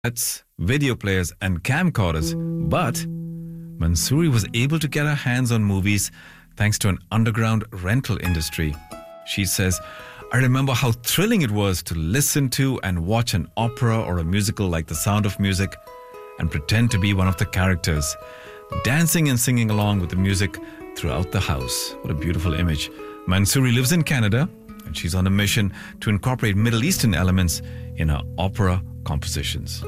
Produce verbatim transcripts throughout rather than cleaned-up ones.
cassettes, video players, and camcorders. But Mansoori was able to get her hands on movies thanks to an underground rental industry. She says, I remember how thrilling it was to listen to and watch an opera or a musical like The Sound of Music and pretend to be one of the characters, dancing and singing along with the music throughout the house. What a beautiful image. Mansoori lives in Canada, and she's on a mission to incorporate Middle Eastern elements in her opera compositions.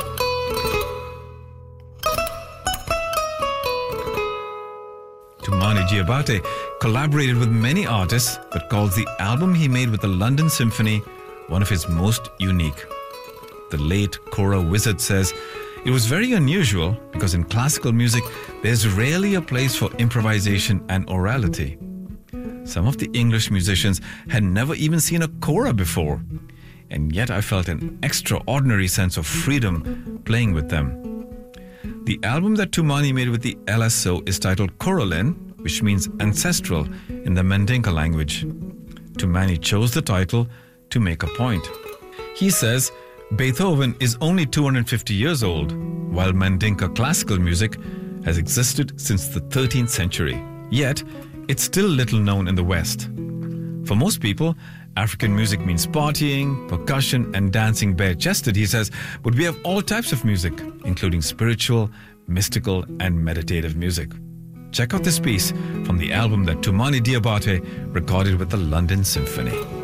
Toumani Diabaté collaborated with many artists, but calls the album he made with the London Symphony one of his most unique. The late Cora Wizard says, it was very unusual because in classical music, there's rarely a place for improvisation and orality. Some of the English musicians had never even seen a kora before, and yet I felt an extraordinary sense of freedom playing with them. The album that Toumani made with the L S O is titled Korolin, which means ancestral in the Mandinka language. Toumani chose the title to make a point. He says, Beethoven is only two hundred fifty years old, while Mandinka classical music has existed since the thirteenth century. Yet, it's still little known in the West. For most people, African music means partying, percussion, and dancing bare-chested, he says, but we have all types of music, including spiritual, mystical, and meditative music. Check out this piece from the album that Toumani Diabaté recorded with the London Symphony.